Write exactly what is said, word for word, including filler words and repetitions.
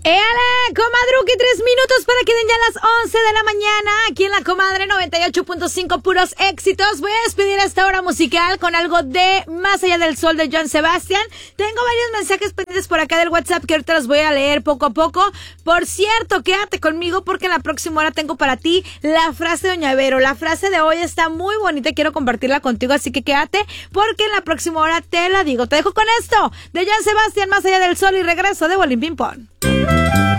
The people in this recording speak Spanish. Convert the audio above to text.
¡Éale, comadruki! Tres minutos para que den ya las once de la mañana. Aquí en la Comadre noventa y ocho punto cinco, puros éxitos. Voy a despedir esta hora musical con algo de Más allá del sol de Joan Sebastián. Tengo varios mensajes pendientes por acá del WhatsApp que ahorita los voy a leer poco a poco. Por cierto, quédate conmigo porque en la próxima hora tengo para ti la frase de Doña Vero. La frase de hoy está muy bonita y quiero compartirla contigo, así que quédate porque en la próxima hora te la digo. Te dejo con esto de Joan Sebastián, Más allá del sol, y regreso de Bolín Ping Pong.